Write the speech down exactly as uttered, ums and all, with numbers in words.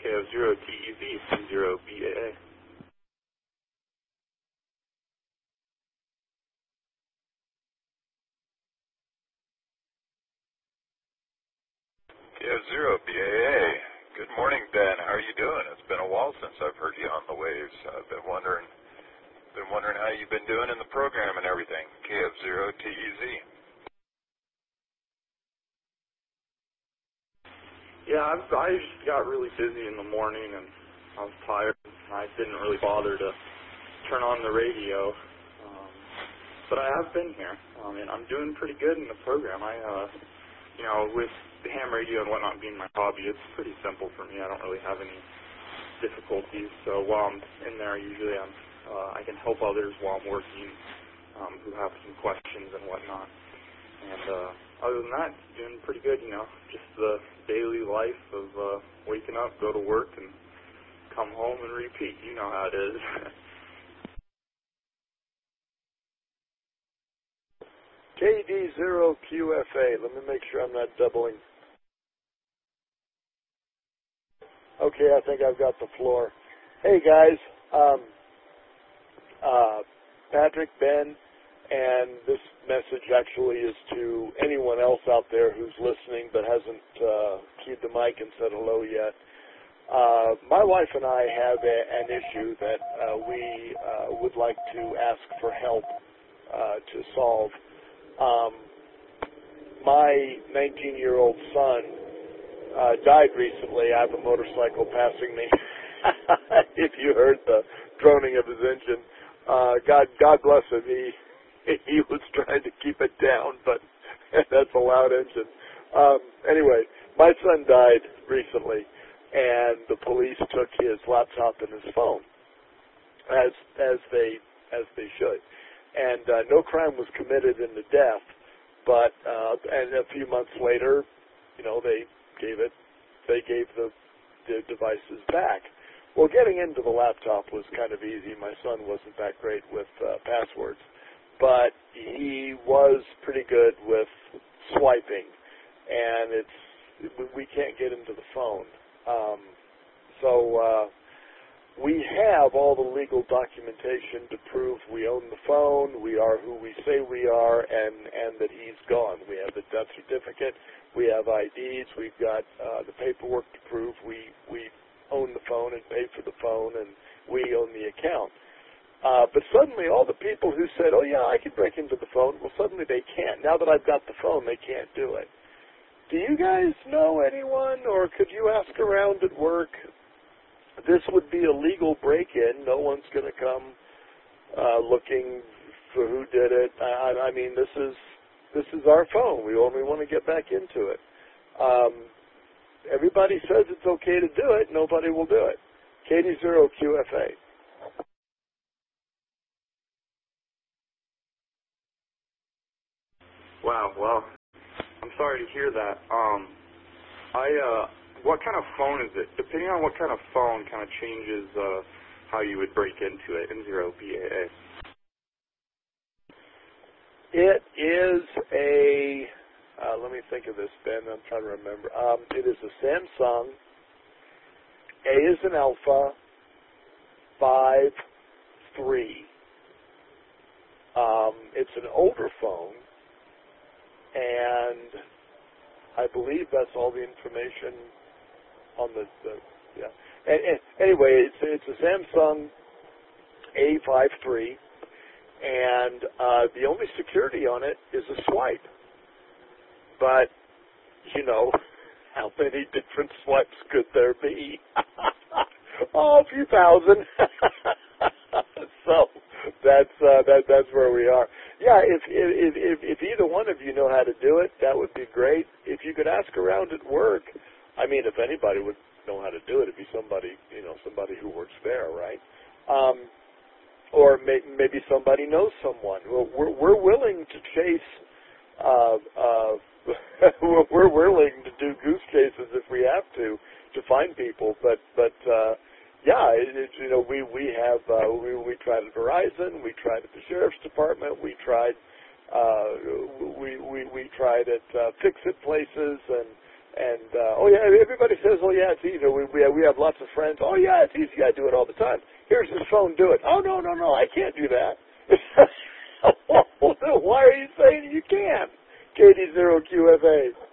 F zero T E Z zero B A A. K F zero B A A. Good morning, Ben. How are you doing? It's been a while since I've heard you on the waves. I've been wondering, been wondering how you've been doing in the program and everything. K F zero T E Z. Yeah, I've, I just got really busy in the morning, and I was tired. And I didn't really bother to turn on the radio, um, but I have been here, um, and I'm doing pretty good in the program. I, uh, you know, with the ham radio and whatnot being my hobby, it's pretty simple for me. I don't really have any difficulties. So while I'm in there, usually I'm, uh, I can help others while I'm working, um, who have some questions and whatnot. And uh, other than that, doing pretty good, you know, just the daily life of uh, waking up, go to work, and come home and repeat. You know how it is. K D zero Q F A. Let me make sure I'm not doubling. Okay, I think I've got the floor. Hey, guys. Um, uh, Patrick, Ben, and this message actually is to anyone else out there who's listening but hasn't uh, keyed the mic and said hello yet. Uh, my wife and I have a, an issue that uh, we uh, would like to ask for help uh, to solve. Um, my nineteen-year-old son uh, died recently. I have a motorcycle passing me. If you heard the droning of his engine, uh, God, God bless him. He he was trying to keep it down, but that's a loud engine. Um, anyway, my son died recently, and the police took his laptop and his phone, as as they as they should. And uh, no crime was committed in the death, but uh, and a few months later, you know, they gave it, they gave the, the devices back. Well, getting into the laptop was kind of easy. My son wasn't that great with uh, passwords, but he was pretty good with swiping, and it's we can't get into the phone. Um, so. Uh, We have all the legal documentation to prove we own the phone, we are who we say we are, and, and that he's gone. We have the death certificate, we have I Ds, we've got uh, the paperwork to prove we, we own the phone and paid for the phone, and we own the account. Uh, but suddenly all the people who said, oh yeah, I can break into the phone, well suddenly they can't. Now that I've got the phone, they can't do it. Do you guys know anyone, or could you ask around at work? This would be a legal break-in. No one's going to come uh, looking for who did it. I, I mean, this is this is our phone. We only want to get back into it. Um, everybody says it's okay to do it. Nobody will do it. K D zero Q F A. Wow, well, I'm sorry to hear that. Um, I, uh, what kind of phone is it? Depending on what kind of phone kind of changes uh, how you would break into it in zero B A A. It is a, uh, let me think of this, Ben. I'm trying to remember. Um, it is a Samsung. A is an Alpha five three. Um, it's an older phone, and I believe that's all the information on the, the yeah. And, and anyway, it's it's a Samsung A five three, and uh, the only security on it is a swipe. But you know, how many different swipes could there be? Oh, a few thousand. So that's uh, that that's where we are. Yeah, if, if if if either one of you know how to do it, that would be great. If you could ask around at work, I mean, if anybody would know how to do it, it'd be somebody, you know, somebody who works there, right? Um, or may, maybe somebody knows someone. Well, we're we're willing to chase. Uh, uh, we're willing to do goose chases if we have to to find people, but but. Uh, Yeah, it, it, you know, we we have uh, we we tried at Verizon, we tried at the Sheriff's Department, we tried uh, we we we tried at uh, Fix-It places, and And, uh, oh, yeah, everybody says, oh, yeah, it's easy. We, we, have, we have lots of friends. Oh, yeah, it's easy. I do it all the time. Here's this phone. Do it. Oh, no, no, no, I can't do that. Well, why are you saying you can? K D zero Q F A.